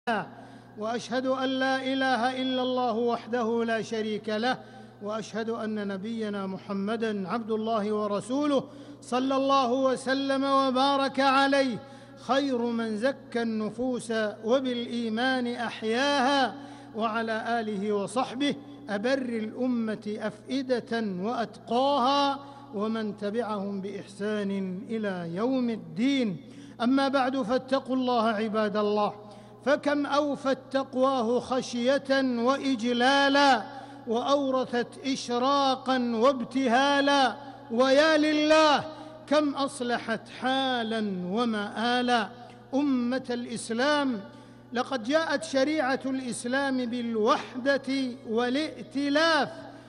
وأشهد أن لا إله إلا الله وحده لا شريك له، وأشهد أن نبينا محمدًا عبد الله ورسوله صلى الله وسلم وبارك عليه، خير من زكى النفوس وبالإيمان أحياها، وعلى آله وصحبه أبر الأمة أفئدة وأتقاها، ومن تبعهم بإحسان إلى يوم الدين. أما بعد، فاتقوا الله عباد الله، فكم أوفت تقواه خشية وإجلالا، وأورثت إشراقا وابتهالا، ويا لله كم أصلحت حالا ومآلا. أمة الإسلام، لقد جاءت شريعة الإسلام بالوحدة والائتلاف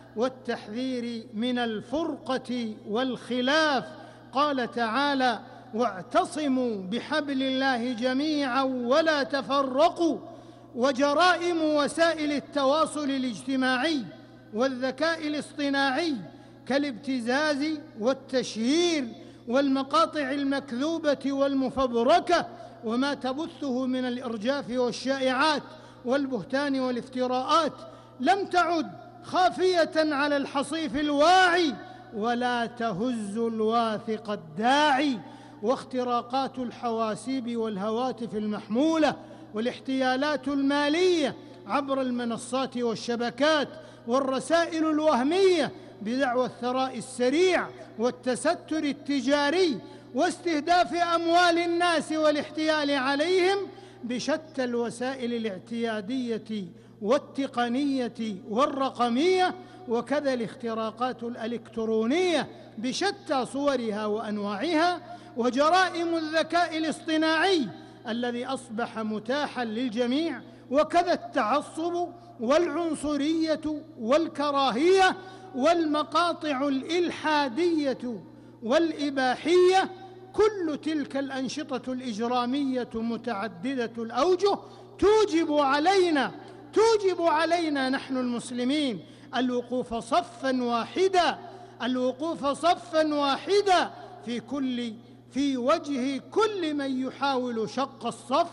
والتحذير من الفرقة والخلاف. قال تعالى: واعتصموا بحبل الله جميعا ولا تفرقوا. وجرائم وسائل التواصل الاجتماعي والذكاء الاصطناعي كالابتزاز والتشهير والمقاطع المكذوبة والمفبركة وما تبثه من الإرجاف والشائعات والبهتان والافتراءات لم تعد خافية على الحصيف الواعي ولا تهز الواثق الداعي. واختراقات الحواسيب والهواتف المحمولة والاحتيالات المالية عبر المنصات والشبكات والرسائل الوهمية بدعوى الثراء السريع والتستر التجاري واستهداف أموال الناس والاحتيال عليهم بشتى الوسائل الاعتيادية والتقنية والرقمية، وكذا الاختراقات الإلكترونية بشتى صورها وأنواعها، وجرائم الذكاء الاصطناعي الذي أصبح متاحا للجميع، وكذا التعصب والعنصرية والكراهية والمقاطع الإلحادية والإباحية. كل تلك الأنشطة الإجرامية متعددة الأوجه توجب علينا نحن المسلمين الوقوف صفا واحدا في وجه كل من يحاول شق الصف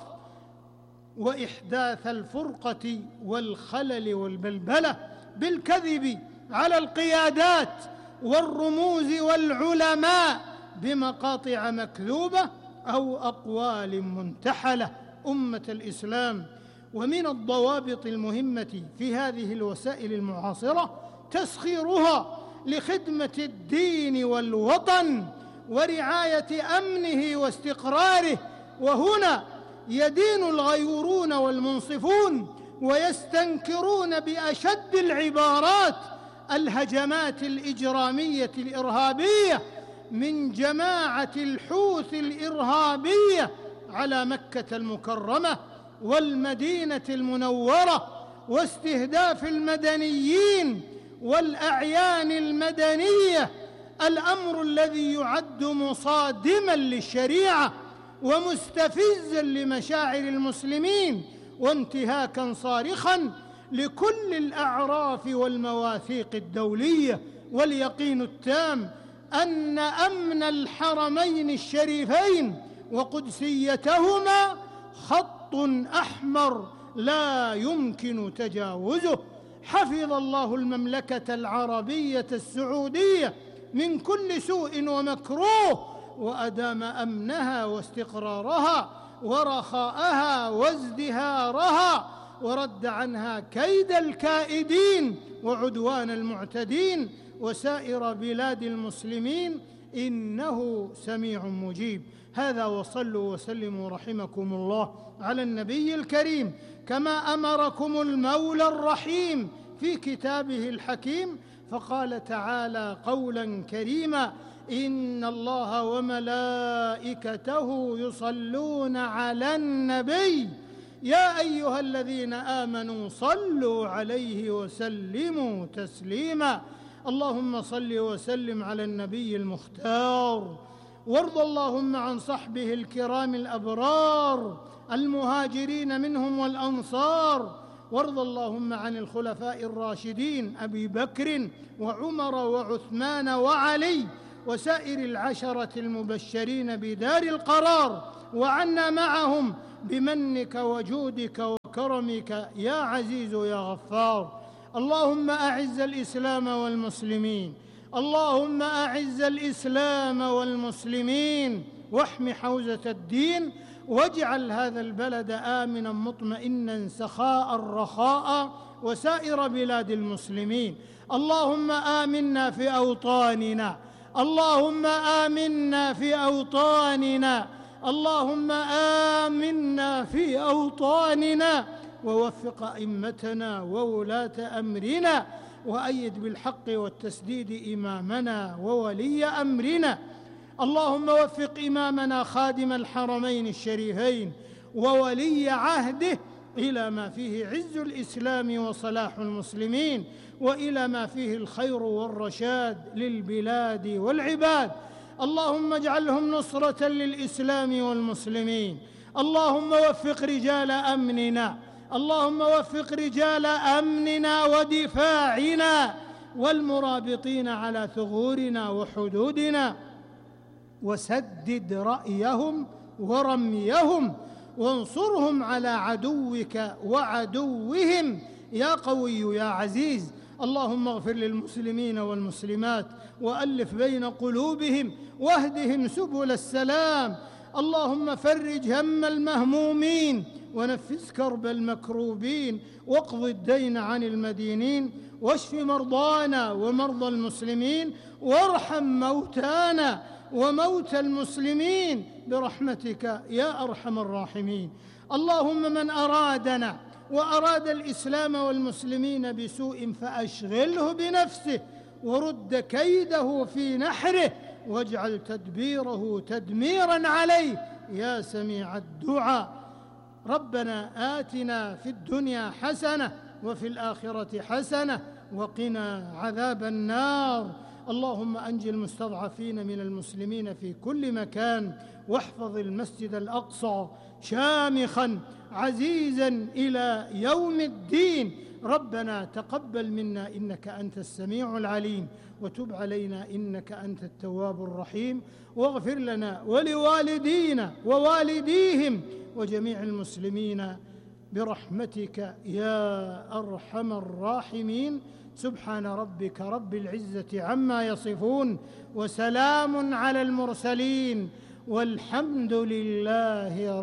وإحداث الفرقة والخلل والبلبلة بالكذب على القيادات والرموز والعلماء بمقاطع مكذوبة أو أقوال منتحلة. أمة الإسلام، ومن الضوابط المهمة في هذه الوسائل المعاصرة تسخيرها لخدمة الدين والوطن ورعاية أمنه واستقراره، وهنا يدين الغيورون والمنصفون ويستنكرون بأشد العبارات الهجمات الإجرامية الإرهابية من جماعة الحوث الإرهابية على مكة المكرمة والمدينة المنورة، واستهداف المدنيين والأعيان المدنية، الأمر الذي يعد مصادماً للشريعة ومستفزاً لمشاعر المسلمين وانتهاكاً صارخاً لكل الأعراف والمواثيق الدولية. واليقين التام أن أمن الحرمين الشريفين وقدسيتهما خط أحمر لا يمكن تجاوزه. حفظ الله المملكة العربية السعودية من كل سوء ومكروه، وأدام أمنها واستقرارها ورخاءها وازدهارها، ورد عنها كيد الكائدين وعدوان المعتدين وسائر بلاد المسلمين، إنه سميع مجيب. هذا، وصلوا وسلموا رحمكم الله على النبي الكريم كما أمركم المولى الرحيم في كتابه الحكيم، فقال تعالى قولا كريما: إن الله وملائكته يصلون على النبي يا أيها الذين آمنوا صلوا عليه وسلموا تسليما. اللهم صل وسلم على النبي المختار، وارض اللهم عن صحبه الكرام الأبرار المهاجرين منهم والأنصار، وارض اللهم عن الخلفاء الراشدين أبي بكر وعمر وعثمان وعلي وسائر العشرة المبشرين بدار القرار، وعنا معهم بمنك وجودك وكرمك يا عزيز يا غفار. اللهم أعز الإسلام والمسلمين، اللهم أعز الإسلام والمسلمين واحم حوزة الدين، واجعل هذا البلد آمنا مطمئنا سخاء رخاء وسائر بلاد المسلمين. اللهم آمنا في أوطاننا، اللهم آمنا في أوطاننا، اللهم آمنا في أوطاننا، ووفق أئمتنا وولاة أمرنا، وأيد بالحق والتسديد إمامنا وولي أمرنا. اللهم وفق إمامنا خادم الحرمين الشريفين وولي عهده إلى ما فيه عز الإسلام وصلاح المسلمين، وإلى ما فيه الخير والرشاد للبلاد والعباد. اللهم اجعلهم نصرة للإسلام والمسلمين. اللهم وفق رجال أمننا، اللهم وفق رجال أمننا ودفاعنا والمرابطين على ثغورنا وحدودنا، وسدد رأيهم ورميهم، وانصرهم على عدوك وعدوهم يا قوي يا عزيز. اللهم اغفر للمسلمين والمسلمات وألف بين قلوبهم واهدهم سبل السلام. اللهم فرج هم المهمومين ونفس كرب المكروبين، واقض الدين عن المدينين، واشف مرضانا ومرضى المسلمين، وارحم موتانا وموتى المسلمين برحمتك يا أرحم الراحمين. اللهم من أرادنا وأراد الإسلام والمسلمين بسوء فأشغله بنفسه، ورد كيده في نحره، واجعل تدبيره تدميرا عليه يا سميع الدعاء. ربنا آتنا في الدنيا حسنة وفي الآخرة حسنة وقنا عذاب النار. اللهم أنج المستضعفين من المسلمين في كل مكان، واحفظ المسجد الأقصى شامخا عزيزا إلى يوم الدين. ربنا تقبل منا إنك أنت السميع العليم، وتب علينا إنك أنت التواب الرحيم، واغفر لنا ولوالدينا ووالديهم وجميع المسلمين برحمتك يا أرحم الراحمين. سبحان ربك رب العزة عما يصفون، وسلام على المرسلين، والحمد لله